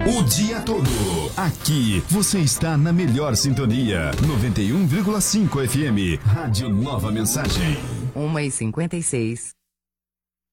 o dia todo. Aqui você está na melhor sintonia. 91,5 FM. Rádio Nova Mensagem. 1h56.